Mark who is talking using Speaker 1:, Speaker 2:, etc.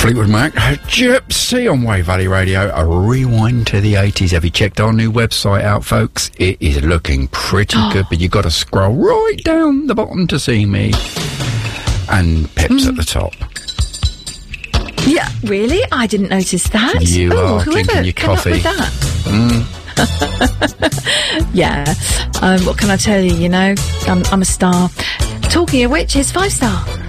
Speaker 1: Fleetwood Mac, Gypsy on Wave Valley Radio, a rewind to the 80s. Have you checked our new website out, folks? It is looking pretty good, but you've got to scroll right down the bottom to see me. And Pip's at the top.
Speaker 2: Yeah, really? I didn't notice that.
Speaker 1: You are drinking your coffee.
Speaker 2: With that? Yeah. What can I tell you, I'm a star. Talking of which, here's 5 star.